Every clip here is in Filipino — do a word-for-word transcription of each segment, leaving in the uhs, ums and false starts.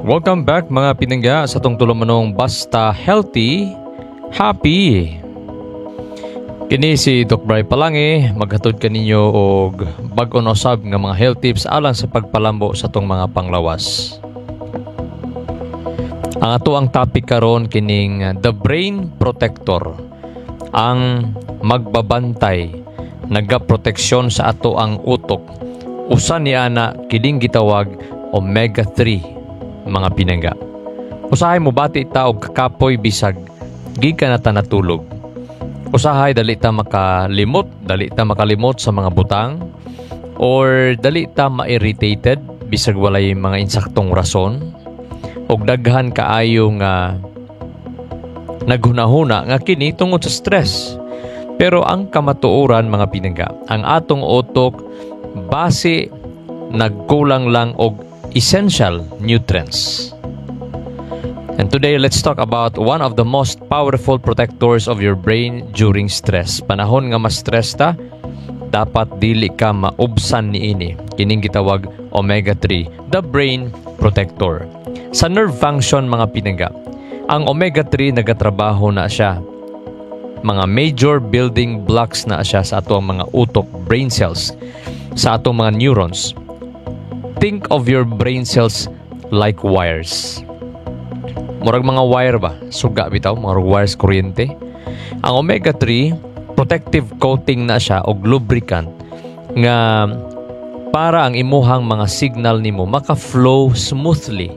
Welcome back mga pinangga sa tong tulumanong Basta Healthy, Happy. Kini si Doc Bry Palangi, maghatod kaninyo og bag-o usab nga mga health tips alang sa pagpalambo sa tong mga panglawas. Ang ato ang topic karon kining the brain protector, ang magbabantay, nagaproteksyon sa ato ang utok. Usa ni ana kining gitawag omega three. Mga pinangga, usahay mo bati ta og kakapoy bisag gikan na ta natulog. Usahay dali ta makalimot, dali ta makalimot sa mga butang, or dali ta ma-irritated bisag walay mga insaktong rason, og daghan kaayo nga naghunahuna nga kini tungod sa stress. Pero ang kamatuoran mga pinangga, ang atong utok base nagkulang lang og essential nutrients. And today, let's talk about one of the most powerful protectors of your brain during stress. Panahon nga ma-stress ta, dapat dili ka maubsan niini. Kining gitawag omega three, the brain protector. Sa nerve function mga pinangga, ang omega three nagatrabaho na siya. Mga major building blocks na siya sa atong mga utok, brain cells, sa atong mga neurons. Think of your brain cells like wires. Murag mga wire ba? Suga bitaw, mga wires kuryente. Ang omega three, protective coating na siya o lubricant nga para ang imuhang mga signal nimo maka-flow smoothly.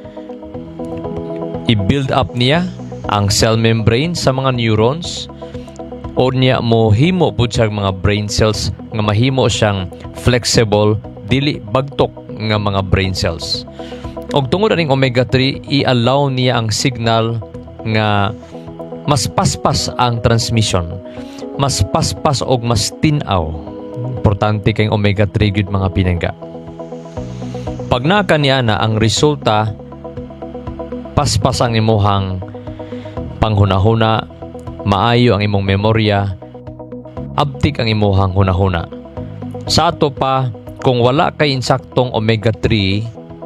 I-build up niya ang cell membrane sa mga neurons o niya mo himo pud siya mga brain cells nga mahimo siyang flexible, dili bagtok nga mga brain cells. Og tungod aning omega three, i-allow niya ang signal nga mas paspas ang transmission, mas paspas og mas tinaw. Importante kay omega three gud mga pinangga. Pag naka niya na ang resulta, paspas ang imuhang panghunahuna, maayo ang imong memorya, abtik ang imuhang hunahuna. Sa ato pa, kung wala kay insaktong omega three,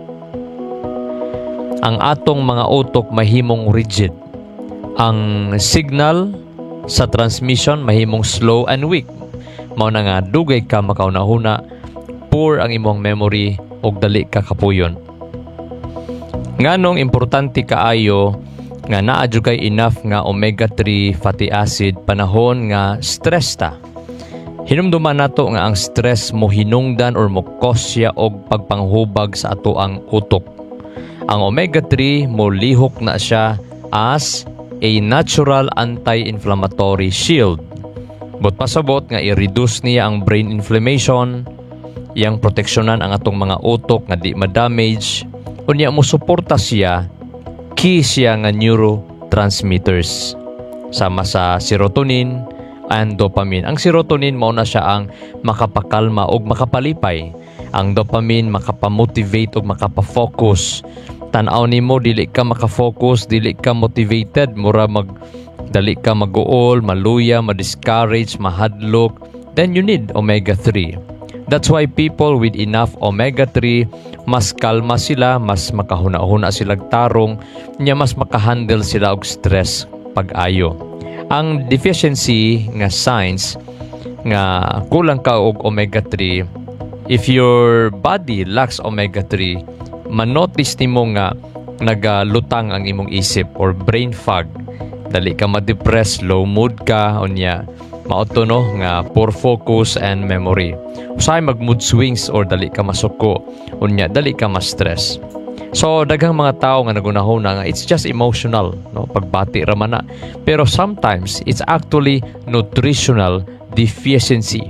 ang atong mga utok mahimong rigid. Ang signal sa transmission mahimong slow and weak. Mao na nga dugay ka makaunahuna, poor ang imong memory ug dali ka kapuyon. Nganong importante kaayo nga naa jud kay enough nga omega three fatty acid panahon nga stress ta. Hinumduman nato nga ang stress mo hinungdan or mo cause og pagpanghubag sa ato ang utok. Ang omega three mo lihok na siya as a natural anti-inflammatory shield. But pasabot nga i-reduce niya ang brain inflammation, iyang proteksyonan ang atong mga utok nga di ma-damage, unya mo suporta siya, key siya nga neurotransmitters sama sa serotonin and dopamine. Ang serotonin mao na siya ang makapakalma o makapalipay. Ang dopamine makapamotivate o makapafocus. Tan-aw nimo dili ka makafocus, dili ka motivated, mura mag dali ka mag-uol, maluya, ma-discourage, mahadlok. Then you need omega three. That's why people with enough omega three mas kalma sila, mas makahuna-huna sila tarong, nya mas makahandle sila og stress pag-ayo. Ang deficiency nga signs nga kulang ka og omega three, if your body lacks omega three, manotice nimo nga nagalutang ang imong isip or brain fog. Dali ka ma-depress, low mood ka, unya mauto no nga poor focus and memory. Usahay mag mood swings or dali ka masuko, unya dali ka ma-stress. So daghang mga tao nga nagunahuna nga it's just emotional, no, pagbati ra man na. Pero sometimes it's actually nutritional deficiency.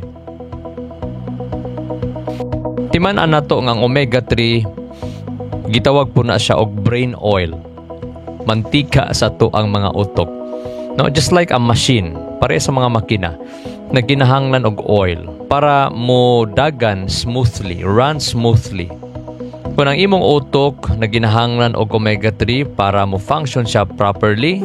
Timan-an nato nga ang omega three gitawag po na siya og brain oil. Mantika sa to ang mga utok. No, just like a machine, pare sa mga makina, naginahanglan og oil para mo dagan smoothly, run smoothly. Kung ang imong utok naginahanglan og omega three para mo function siya properly,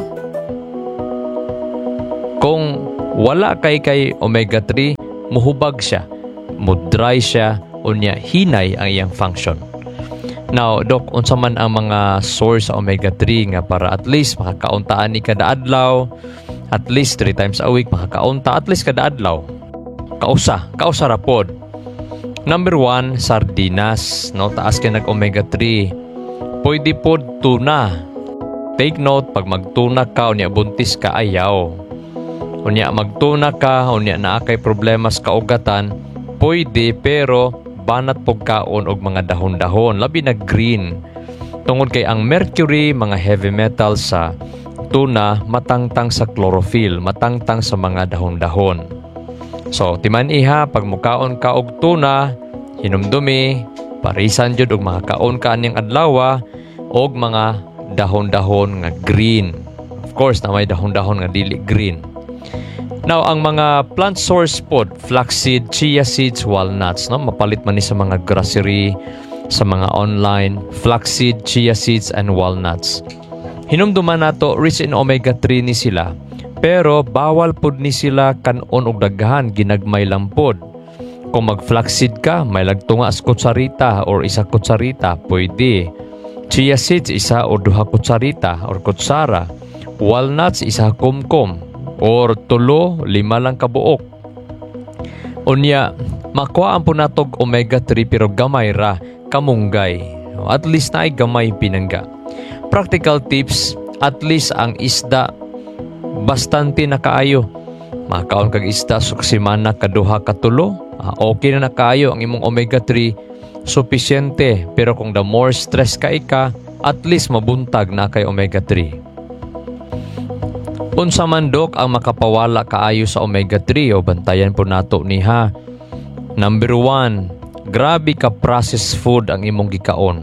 kung wala kay kay omega three, muhubag siya, mo dry siya, unya hinay ang iyang function. Now, Dok, unsa man ang mga source sa omega three nga para at least makakauntaan ni kada adlaw, at least three times a week makakaunta, at least kada adlaw. Kausa, kausa ra pod. Number one, sardinas, no? Taas kay nag omega three. Pwede pod tuna. Take note, pag magtuna ka, unya buntis ka, ayaw. Unya magtuna ka, unya naa kay problema sa kaugatan, pwede, pero banat pog kaon og mga dahon-dahon, labi na green. Tungod kay ang mercury, mga heavy metal sa tuna, matangtang sa chlorophyll, matangtang sa mga dahon-dahon. So, timan iha, pag mukaon ka og tuna, hinumdumi, parisan jud og mga kaon ka aning adlaw og mga dahon-dahon nga green. Of course, na may dahon-dahon nga dili green. Now, ang mga plant source pod, flaxseed, chia seeds, walnuts, no? Mapalit man ni sa mga grocery, sa mga online, flaxseed, chia seeds, and walnuts. Hinumduman nato, rich in omega three ni sila, pero bawal pod ni sila kanon og daghan, ginagmay lang pod. Kung mag-flaxseed ka, may lagtunga as kutsarita or isa kutsarita, pwede. Chia seeds, isa o duha kutsarita or kutsara. Walnuts, isa kumkum. Or tulo, lima lang kabuok. Unya, makuhaan po natog omega three pero gamay ra, kamunggay. At least na ay gamay pinangga. Practical tips, at least ang isda, bastante na kaayo. Makaon kag isda sa semana kaduha katulo, ah, okay na na kaayo ang imong omega three, sufisyente. Pero kung the more stress ka ika, at least mabuntag na kay omega three. Unsa man Dok ang makapawala kaayo sa omega three o bantayan po nato niha. Number one, grabe ka processed food ang imong gikaon.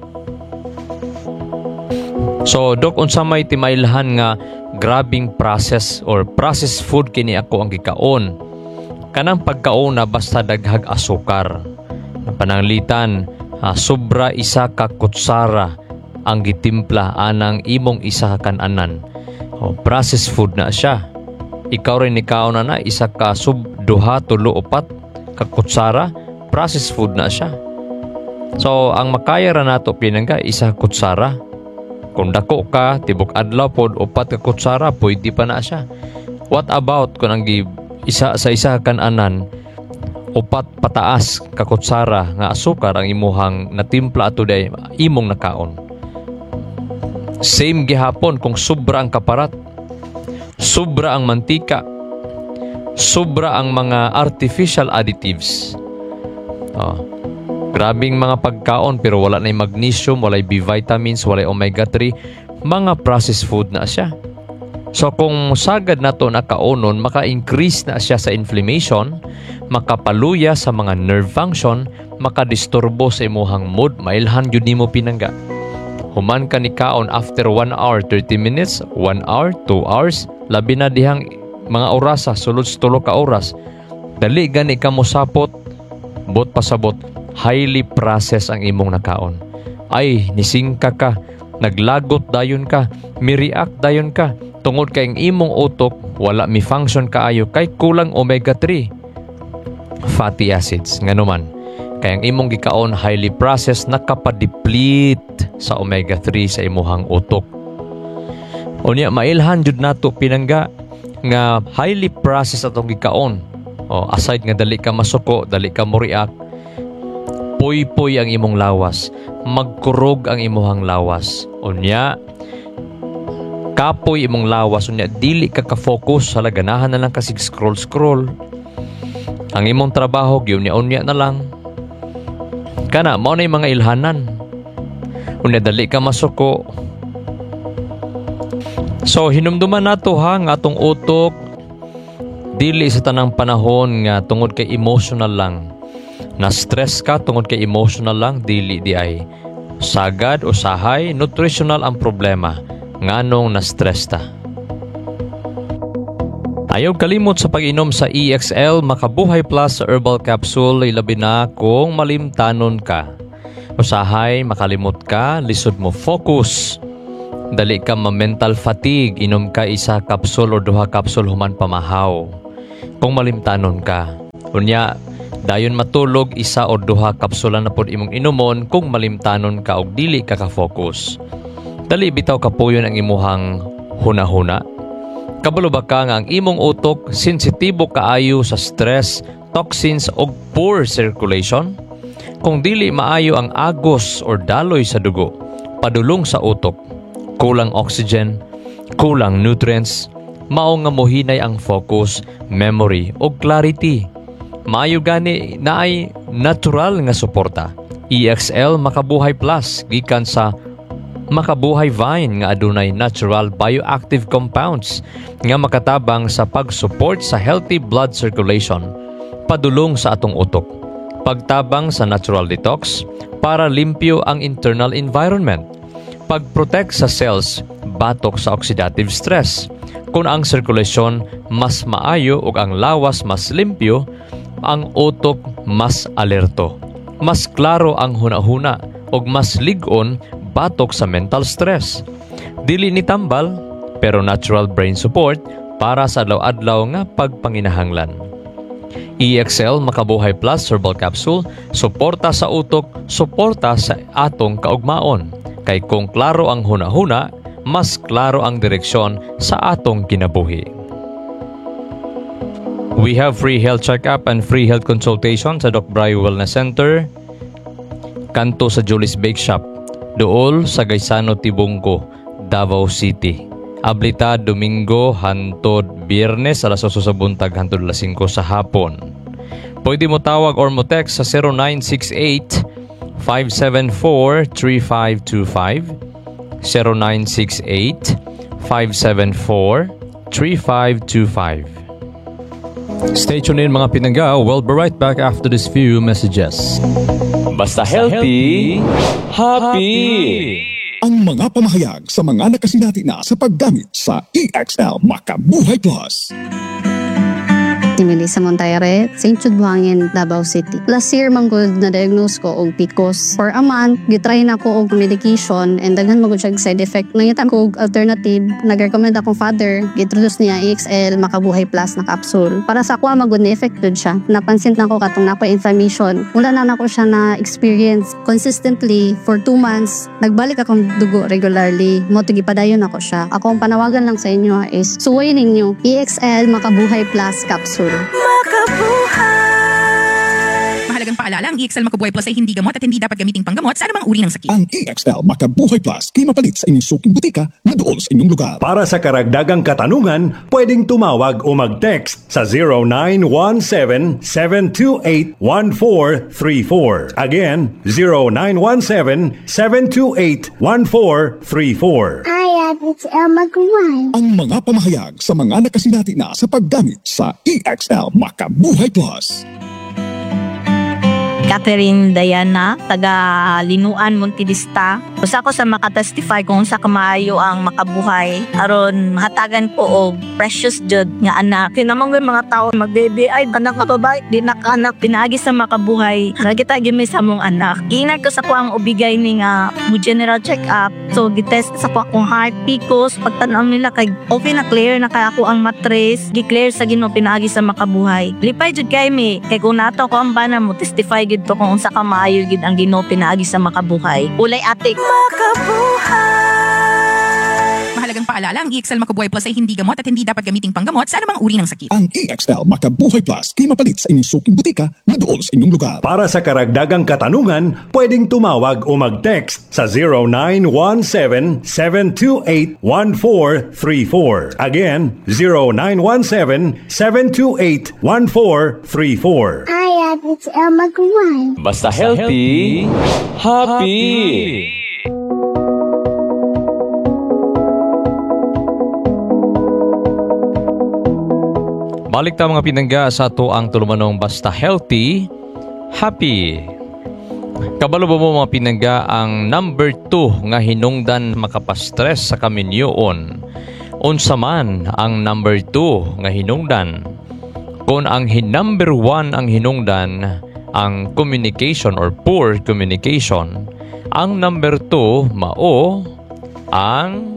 So Dok, unsa may timailhan nga grabing process or processed food kini ako ang gikaon. Kanang pagkaon na basta daghag asukar. Pananglitan, ha, sobra isa ka kutsara ang gitimpla anang imong isa ka kananan. Oh, processed food na siya. Ikaw rin ikaw na na isa ka sub duha tulo upat ka kutsara, processed food na siya. So ang makaya ra nato pinangga isa kutsara. Kung dako ka tibok adlaw pod upat ka kutsara, pwede pa na siya. What about kung ang isa sa isa kananan upat pataas ka kutsara nga asukar ang imuhang natimpla ato day imong nakaon? Same gihapon kung sobra ang kaparat, sobra ang mantika, sobra ang mga artificial additives. Oh, grabing mga pagkaon pero wala na magnesium, wala B vitamins, wala omega three, mga processed food na siya. So kung sagad na to nakaunon, maka-increase na siya sa inflammation, makapaluya sa mga nerve function, makadisturbo sa imuhang mood, mailhan yun nimo pinangga. Human ka ni kaon after one hour, thirty minutes, one hour, two hours, labi na dihang mga orasa, sulod sa tulo ka oras. Dali gani ka mo sapot, bot pasabot, highly processed ang imong nakaon. Ay, nisingka ka, naglagot dayon ka, mi-react dayon ka, tungod kay ang imong utok, wala mi function kaayo kay kulang omega three. Fatty acids, nga naman. Kaya ang imong gikaon highly processed, nakapadeplete sa omega three sa imuhang utok. Unya mailhan jud nato pinangga nga highly processed atong gikaon. O aside nga dali ka masuko, dali ka mo react, puy-puy ang imong lawas, magkurog ang imuhang lawas. Unya kapoy imong lawas, unya dili ka ka-focus, sa ganahan na lang kasig scroll-scroll. Ang imong trabaho gyunya-unya na lang. Kana mao na mga ilhanan. Unya dali ka masuko. So hinumduman nato ha nga atong utok dili sa tanang panahon nga tungod kay emotional lang. Na stress ka tungod kay emotional lang, dili di ay. Sagad o sahay, nutritional ang problema. Nganong na stress ta. Ayaw kalimot sa pag-inom sa E X L Makabuhay Plus Herbal Capsule, ilabi na kung malimtanon ka. Usahay, makalimot ka, lisod mo focus. Dali ka ma-mental fatigue, inom ka isa kapsul o duha kapsul human pamahaw. Kung malimtanon ka. Unya, Dayon matulog isa o duha kapsula na pod imong inumon kung malimtanon ka og dili ka ka-focus. Dali bitaw kapuyon ang imuhang hunahuna. Kabalo ba ka nga ang imong utok sensitibo kaayo sa stress, toxins ug poor circulation? Kung dili maayo ang agos or daloy sa dugo, padulong sa utok, kulang oxygen, kulang nutrients, mao nga mohinay ang focus, memory ug clarity. Maayo gani naay natural nga suporta. E X L Makabuhay Plus gikan sa Makabuhay Vine nga adunay natural bioactive compounds nga makatabang sa pag-support sa healthy blood circulation, padulong sa atong utok, pagtabang sa natural detox para limpyo ang internal environment, pag-protect sa cells batok sa oxidative stress. Kung ang sirkulasyon mas maayo ug ang lawas mas limpyo, ang utok mas alerto, mas klaro ang hunahuna ug mas lig-on batok sa mental stress. Dili ni tambal pero natural brain support para sa adlaw-adlaw nga pagpanginahanglan. E X L Makabuhay Plus Herbal Capsule, suporta sa utok, suporta sa atong kaugmaon. Kay kung klaro ang hunahuna, mas klaro ang direksyon sa atong kinabuhi. We have free health check-up and free health consultation sa Doc Bry Wellness Center, kanto sa Julie's Bake Shop, duol sa Gaisano Tibungco, Davao City. Ablita Domingo hantod Biyernes alas eight sa buntag hantod alas five sa hapon. Pwede mo tawag or mo text sa zero nine six eight, five seven four, three five two five, zero nine six eight, five seven four, three five two five. Stay tuned in mga pinangga. We'll be right back after these few messages. Basta healthy, happy! Ang mga pamahayag sa mga nakasinati na sa paggamit sa E X L Makabuhay Plus. Si Melissa Montaire, Saint Jude Buhangin, Davao City. Last year, manggod na diagnose ko og P C O S. For a month, gitry na ko og medication and daghan magod siya side effect. Nangitan ko og alternative, nag-recommend akong father, giintroduce niya E X L Makabuhay Plus na capsule. Para sa ako, magod na effected siya. Napansin na ko katong napo inflammation. Mula na na ko siya na experience consistently for two months. Nagbalik akong dugo regularly. Motigi padayon ako siya. Ako ang panawagan lang sa inyo is suwayin ninyo E X L Makabuhay Plus capsule. Makabuhay! Mahalagang paalala, ang E X L Makabuhay Plus ay hindi gamot at hindi dapat gamiting panggamot sa anumang uri ng sakit. Ang E X L Makabuhay Plus ay mapalit sa inyong suking butika na dool sa inyong lugar. Para sa karagdagang katanungan, pwedeng tumawag o mag-text sa zero nine one seven, seven two eight, one four three four. Again, zero nine one seven, seven two eight, one four three four. Hi, it's Elma Guan. Ang mga pamahayag sa mga nakasinati na sa paggamit sa E X L Makabuhay Plus. Catherine Diana, taga Linuan, Montevista. Usa ko sa makatestify kung sa kamaayo ang makabuhay. Aron hatagan ko og precious jud nga anak. Kinamang mga tao magbebe ay anak nga babae, di na anak pinaagi sa makabuhay. Nagita gimi sa mong anak. Inag ko sa ko ang ubigay ni nga mo general check-up. So gitest sa ko akong heart, P C O S, pagtanaw nila kay okay na clear na kay ako ang matres, gi-clear sa Ginoo pinaagi sa makabuhay. Lipay jud kay mi kay kung nato ko ang bana mo testify gid to kung unsa ka maayo gid ang Ginoo pinaagi sa makabuhay. Ulay atik. Makabuhay! Mahalagang paalala, ang E X L Makabuhay Plus ay hindi gamot at hindi dapat gamiting panggamot sa anumang uri ng sakit. Ang E X L Makabuhay Plus ay mapalit sa inyong suking butika na dool sa inyong lugar. Para sa karagdagang katanungan, pwedeng tumawag o mag-text sa zero nine one seven, seven two eight, one four three four. Again, zero nine one seven, seven two eight, one four three four. Hi, it's Elma Guan. Basta healthy, happy! Balik ta mga pinangga sa ato ang tulumanong basta healthy, happy. Kabalo ba mo mga pinangga ang number two nga hinungdan makapastress sa kaminyoon? Unsa man ang number two nga hinungdan? Kung ang hin number one ang hinungdan ang communication or poor communication, ang number two mao ang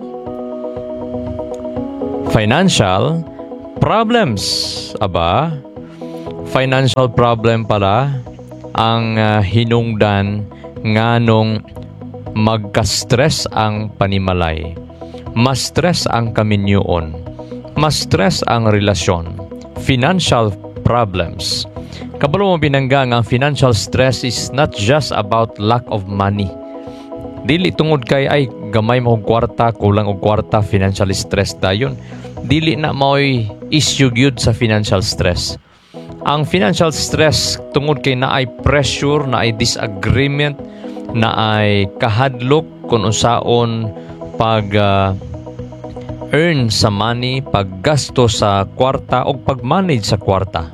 financial problems. Aba, financial problem pala ang uh, hinungdan nganong magka-stress ang panimalay. Mas stress ang kaminyoon. Mas stress ang relasyon. Financial problems. Kabalo mo binangga nga ang financial stress is not just about lack of money. Dili tungod kay ay gamay mo og kwarta, kulang og kwarta, financial stress dayon. Dili na mao'y issue gyud sa financial stress. Ang financial stress tungod kay naay pressure, naay disagreement, naay kahadlok kung unsaon pag uh, earn sa money, paggasto sa kwarta o pag-manage sa kwarta.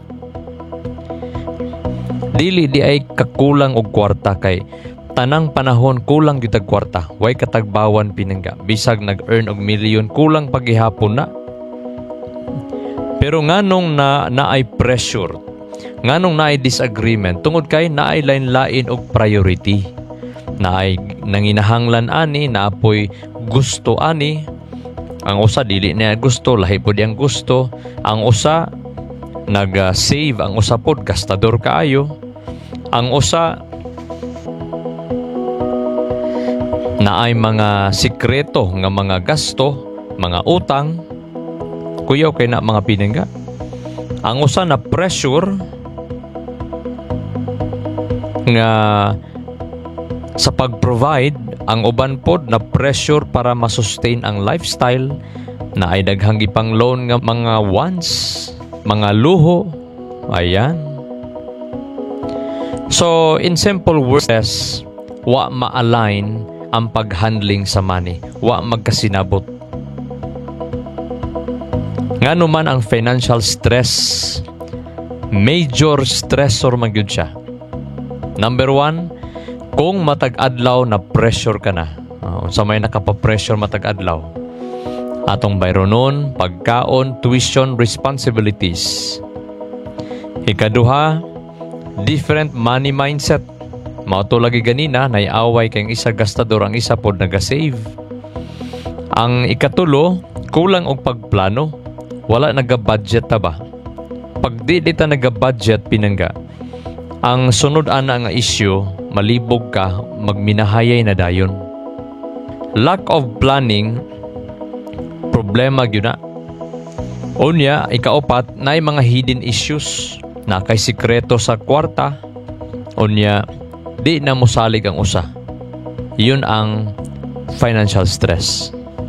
Dili di ay kakulang og kwarta kay tanang panahon kulang gyud tag kwarta. Way katagbawan pinangga. Bisag nag-earn og milyon kulang pagihapon na. Pero nganong na naay pressure, nganong naay disagreement tungod kay naay lain-lain og priority. Naay nanginahanglan ani, naapoy gusto ani. Ang usa dili niya gusto, lahi pod ang gusto. Ang usa nag-save, ang usa pod gastador kaayo. Ang usa naay mga sikreto nga mga gasto, mga utang. Kuyaw kay na mga pinangga. Ang usa na pressure nga sa pag-provide, ang uban pod na pressure para ma-sustain ang lifestyle, na ay daghang gipang loan nga mga wants, mga luho. Ayan. So, in simple words, wa ma-align ang pag-handling sa money. Wa magkasinabot. Ngano man ang financial stress, major stressor man gyud siya. Number one, kung matag-adlaw na pressure ka na, uh, sa may nakapa-pressure matag-adlaw, atong bayronon, pagkaon, tuition, responsibilities. Ikaduha, different money mindset. Mauto lagi ganina, naiaway kayong isa gastador, ang isa pod naga-save. Ang ikatulo, kulang og pagplano. Wala naga-budget ta ba? Pag di di ta naga-budget pinangga, ang sunod ana nga issue, malibog ka, magminahayay na dayon. Lack of planning, problema gyud na. Unya, ikaapat, naay mga hidden issues, na kay sikreto sa kwarta. Unya, di na mosalig ang usa. Yun ang financial stress.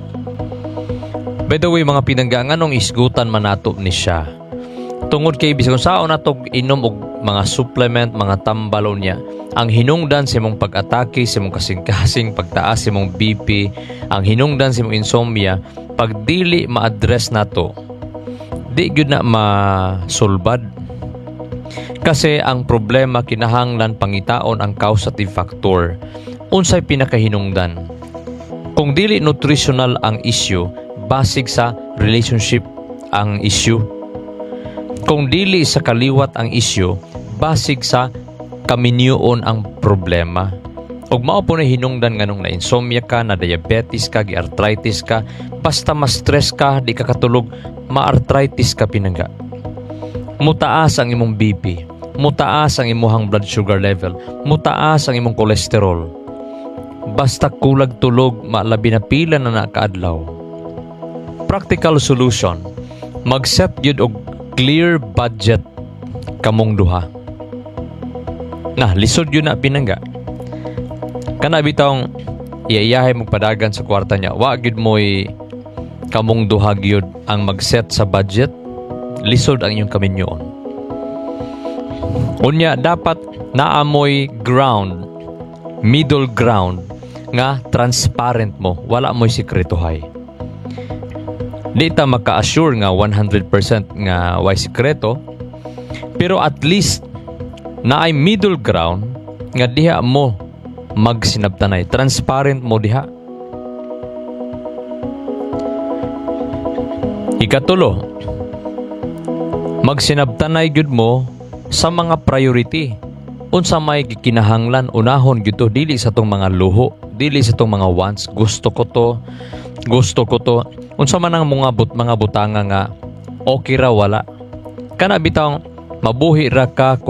By the way, mga pinangga, nganong isgutan man nato ni siya. Tungod kay bisag saon natog inom og mga supplement, mga tambalon niya, ang hinungdan sa imong pag-atake, sa imong kasing-kasing, pagtaas sa imong B P, ang hinungdan sa imong insomnia, pag dili ma-address nato, di gyud na masulbad. Kasi ang problema kinahanglan pangitaon ang causative factor. Unsay pinakahinungdan? Kung dili nutritional ang issue, basig sa relationship ang issue. Kung dili sa kaliwat ang issue, basig sa kaminyoon ang problema. Ug mao po na hinungdan nganong na insomnia ka, na diabetes ka, gi-arthritis ka, basta ma-stress ka, di ka katulog, ma-arthritis ka pinangga. Mutaas ang imong B P, mutaas ang imong blood sugar level, mutaas ang imong cholesterol. Basta kulag tulog, malabi na pila na nakaadlaw. Practical solution, mag-set yun og clear budget kamong duha. Nah, lisod yun na pinangga. Kana bitong iyayahay mong padagan sa kwarta niya, wa gyud mo'y kamong duha gyud ang mag-set sa budget, lisod ang inyong kaminyoon. Unya, dapat naamoy ground, middle ground, nga transparent mo, wala mo'y sikretohay. Di ta maka-assure nga one hundred percent nga way sikreto, pero at least na ay middle ground nga diha mo magsinabtanay, transparent mo diha. Ikatulo, magsinabtanay gyud mo sa mga priority. Unsa may gikinahanglan unahon gyud to, dili sa tong mga luho, dili sa tong mga wants, gusto ko to, gusto ko to. Unsa man ang mga but mga butanga nga okay ra wala. Kana bitang mabuhi ra ka